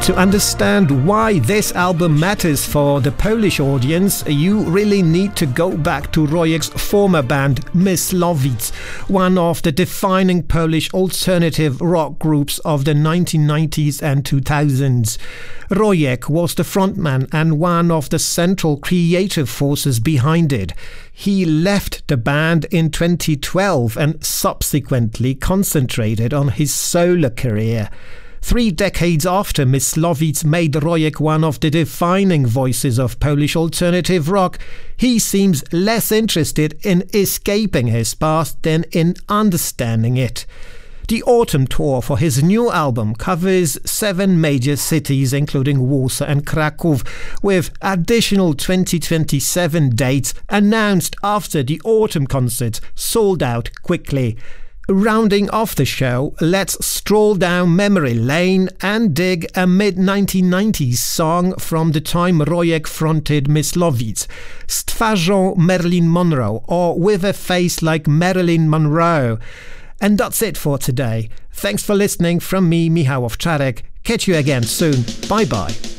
To understand why this album matters for the Polish audience, you really need to go back to Rojek's former band Myslowice, one of the defining Polish alternative rock groups of the 1990s and 2000s. Rojek was the frontman and one of the central creative forces behind it. He left the band in 2012 and subsequently concentrated on his solo career. 3 decades after Myslowice made Rojek one of the defining voices of Polish alternative rock, he seems less interested in escaping his past than in understanding it. The autumn tour for his new album covers 7 major cities including Warsaw and Kraków, with additional 2027 dates announced after the autumn concerts sold out quickly. Rounding off the show, let's stroll down memory lane and dig a mid-1990s song from the time Rojek fronted Myslowice, Z twarzą Marilyn Monroe, or With a Face Like Marilyn Monroe. And that's it for today. Thanks for listening from me, Michał Owczarek. Catch you again soon. Bye bye.